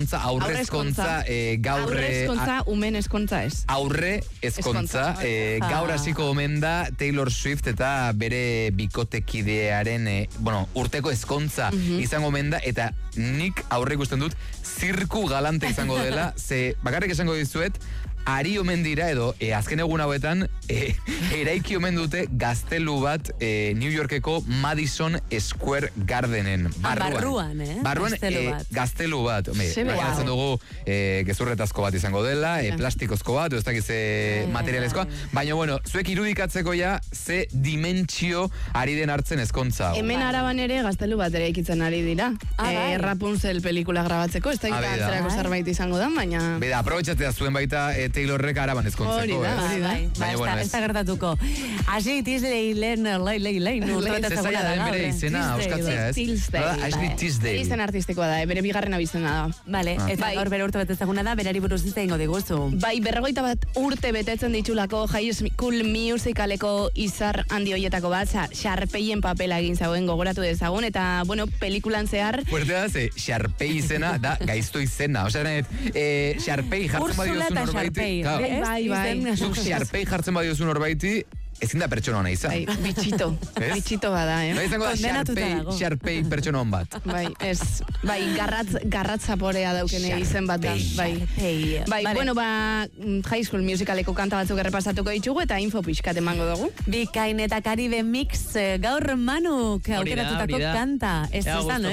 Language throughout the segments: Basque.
eskontza, aurre eskontza, gaur... Aurre eskontza, umen eskontza ez. Aurre eskontza, gaur hasiko omen da Taylor Swift eta bere bikotekidearen, urteko eskontza izango omen da, eta nik aurre ikusten dut zirku galante izango dela, ze bakarrik esango dizuet, ari omen dira edo azken egun hauetan eraiki omen dute gaztelu bat New Yorkeko Madison Square Gardenen barruan, gaztelu bat imaginatzen dugu gezurretazko bat izango dela, plastikozko bat ez dakiz materialezkoa, baina bueno, zuek irudikatzeko ja ze dimentsio ari den hartzen eskontza. Hemen Araban ere gaztelu bat ere ikitzen ari dira, Rapunzel pelikula grabatzeko, ez da antzerako zerbait izango da, baina beda, aprobetxatzea zuen baita Taylorrek Araban eskontzeko. Hori da, ez da gertatuko. Asi, Tisdale, lehin, urtebetetzaguna da. Bere izena, auskatzea, ez? Ashley Tisdale. Izen artistikoa da, bere bigarren abizena da. Vale, eta gaur bere urtebetetzaguna da, berari buruz hitz egingo diguzu. Bai, 41 urte betetzen ditulako High School Musicaleko izar handi hoietako bat, Sharpeien papela egin zauen gogoratu dezagun, eta, bueno, pelikulan zehar... Fuertea da, Sharpei izena da gaizto izena. Osea, Sharpei jartzen badiozu norbaiti. Bai. Zuk Sharpei jartzen badiozu norbaiti, ezin da pertsona hona izan. Bitxito bada, Bai, izango da Sharpei pertsona hon bat. Bai, garratz zaporea daukene izen bat da. Bai, bueno, High School Musicaleko kanta batzuk errepasatuko ditugu eta info pixkat emango dugu. Bikain eta Caribe Mix, gaur Manuk aukeratutako kanta. Ez izan,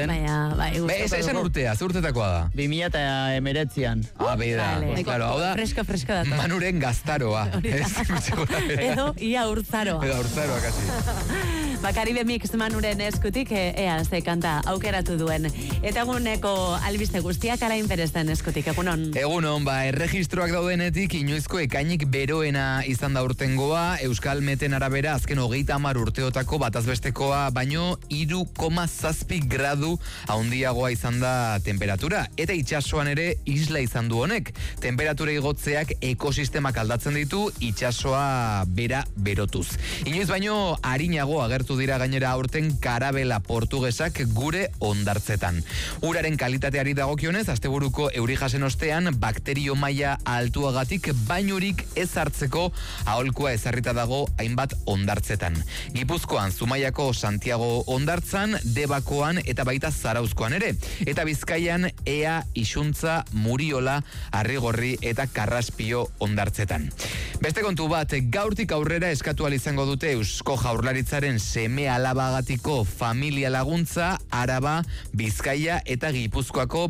Esan urtea, ze urtetakoa da? 2019an. Beda, hau da fresko da. Manuren gaztaroa. Edo ia urtzaroa. Kasi. Caribe Mix Manuren eskutik ea ze kanta aukeratu duen. Eta eguneko albiste guztiak Alain Perezen eskutik, egunon? Egunon, erregistroak daudenetik inoizko ekainik beroena izan da urtengoa, Euskal Meten arabera azken 30 urteotako batazbestekoa, baino 3,7 gradu handiagoa izan da temperatura. Eta itsasoan ere isla izan du honek. Temperatura igotzeak ekosistemak aldatzen ditu, itsasoa bera berotuz. Inoiz baino arinago agertu dira gainera aurten karabela portugesak gure hondartzetan. Uraren kalitateari dagokionez, asteburuko euri jasen ostean, bakterio maila altuagatik bainurik ez hartzeko aholkua ezarrita dago hainbat hondartzetan. Gipuzkoan, Zumaiako Santiago hondartzan, Debakoan eta baita Zarauzkoan ere. Eta Bizkaian, Ea, Isuntza, Muriola, Arrigorri eta Karraspio hondartzetan. Beste kontu bat, gaurtik aurrera eskatu ahal izango dute Eusko Jaurlaritzaren seme alabagatiko familia laguntza Araba, Bizkaia eta Gipuzkoako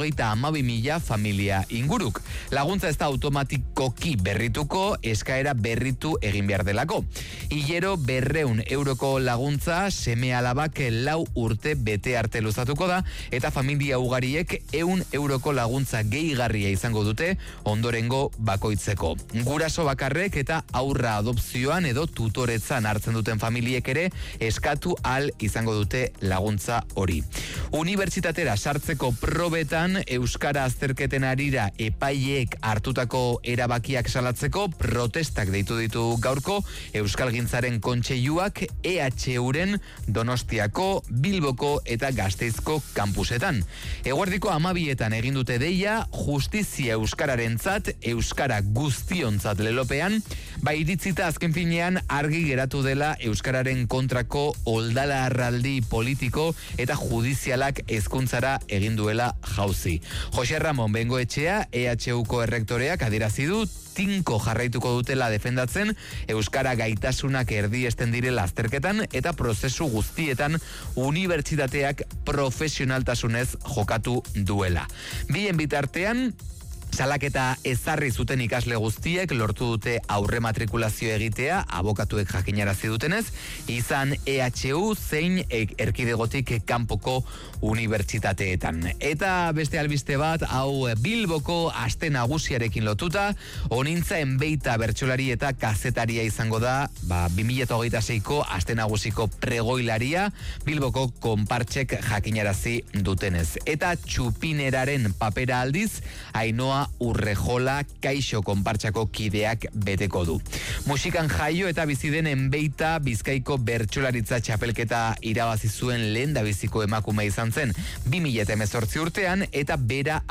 52.000 familia inguruk. Laguntza ez da automatikoki berrituko, eskaera berritu egin behar delako. Hilero 200 euroko laguntza seme alabak 4 urte bete arte luzatuko da, eta familia ugariek 100 euroko laguntza gehigarria izango dute ondorengo bakoitzeko. Guraso bakarrek eta aurra adopzioan edo tutoretzan hartzen duten familiek ere eskatu al izango dute laguntza hori. Unibertsitatera sartzeko probetan euskara azterketen arira epaileek hartutako erabakiak salatzeko protestak deitu ditu gaurko Euskalgintzaren kontseiluak EHUren Donostiako, Bilboko eta Gasteizko kampusetan. Eguerdiko 12etan egin dute deia justizia euskararentzat, euskara guztiontzat lelopean, iritzita azken finean argi geratu dela euskararen kontrako oldalarraldi politiko eta judizialak hezkuntzara egin duela jauzi. Jose Ramon Bengoetxea, EHUko errektoreak adierazi du tinko jarraituko dutela defendatzen euskara gaitasunak erdiesten direla azterketan eta prozesu guztietan unibertsitateak profesionaltasunez jokatu duela. Bien bitartean, salaketa ezarri zuten ikasle guztiek lortu dute aurre matrikulazio egitea, abokatuek jakinarazi dutenez, izan EHU zein erkidegotik kanpoko unibertsitateetan. Eta beste albiste bat, hau Bilboko aste nagusiarekin lotuta, honintza enbeita bertsolari eta kazetaria izango da, 2026ko aste nagusiko pregoilaria, Bilboko konpartsek jakinarazi dutenez. Eta txupineraren papera aldiz, Ainoa Urrejola Kaixo konpartsako kideak beteko du. Musikan jaio eta bizi den enbeita Bizkaiko bertsolaritza txapelketa irabazi zuen lehendabiziko emakume izan zen 2018 urtean eta bera